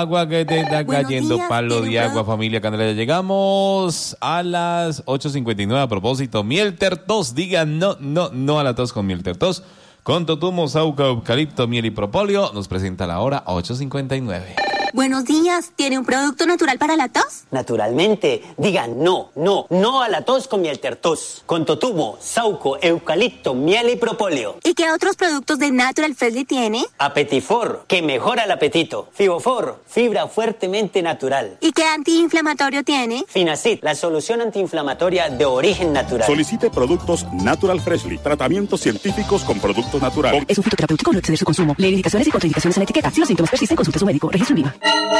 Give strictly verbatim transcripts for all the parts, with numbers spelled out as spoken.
agua que te está Buenos cayendo, días, palo ¿tiene de un agua, produ- familia Candela. Llegamos a las ocho cincuenta y nueve. A propósito, miel tertos, diga no, no, no a la tos con miel tertos. Con totumo, sauca, eucalipto, miel y propóleo. Nos presenta la hora ocho cincuenta y nueve. Buenos días, ¿tiene un producto natural para la tos? Naturalmente, diga no, no, no a la tos con miel tertos. Con totumo, sauco, eucalipto, miel y propóleo. ¿Y qué otros productos de Natural Freshly tiene? Apetifor, que mejora el apetito. Fibofor, fibra fuertemente natural. ¿Y qué antiinflamatorio tiene? Finacid, la solución antiinflamatoria de origen natural. Solicite productos Natural Freshly, tratamientos científicos con productos naturales. Es un fitoterapéutico, no exceder su consumo. Lee indicaciones y contraindicaciones en la etiqueta. Si los síntomas persisten, consulte a su médico. Registro en viva.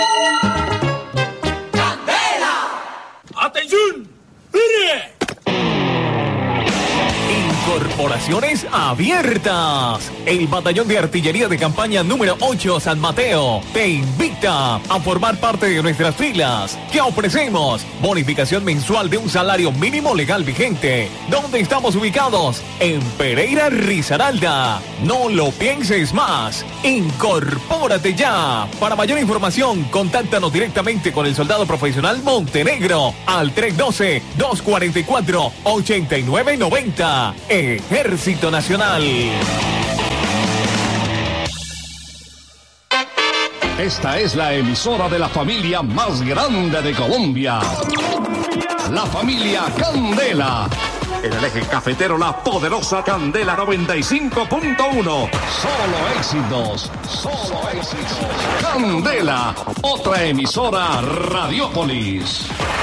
¡Atención! ¡Mire! Incorporaciones abiertas. El Batallón de Artillería de Campaña número ocho San Mateo te invita a formar parte de nuestras filas, que ofrecemos bonificación mensual de un salario mínimo legal vigente. ¿Dónde estamos ubicados? En Pereira, Risaralda. No lo pienses más. Incorpórate ya. Para mayor información, contáctanos directamente con el soldado profesional Montenegro al tres uno dos, dos cuatro cuatro, ocho nueve nueve cero. Ejército Nacional. Esta es la emisora de la familia más grande de Colombia. La familia Candela. En el eje cafetero, la poderosa Candela noventa y cinco punto uno. Solo éxitos, solo éxitos. Candela, otra emisora Radiópolis.